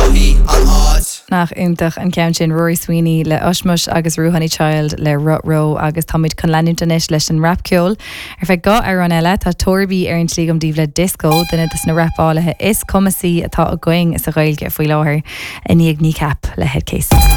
Nach intach an cean sin Rory Sweeney le Osmus agus Ruhani Child le Ro agus táid chun leúntanis leis an rapceol. Fe gá ar an eile tá torbí ar an slígam díomh le disco duna dus na rapálathe is cumasí atá a going is a ghailge faoi láthair a níag ní cap le headcase.